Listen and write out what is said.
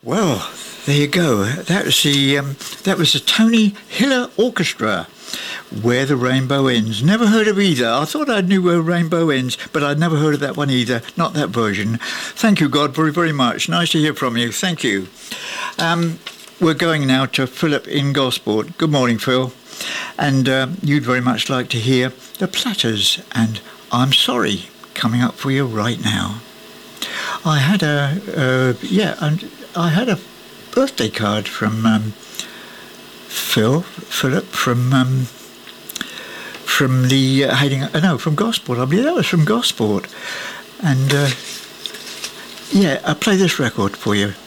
Well, there you go. That was the Tony Hiller Orchestra, Where the Rainbow Ends. Never heard of either. I thought I knew Where Rainbow Ends, but I'd never heard of that one either. Not that version. Thank you, God, very, very much. Nice to hear from you. Thank you. We're going now to Philip in Gosport. Good morning, Phil. And you'd very much like to hear The Platters and I'm Sorry coming up for you right now. I had a birthday card from Philip from from Gosport. I believe that was from Gosport, and I'll play this record for you.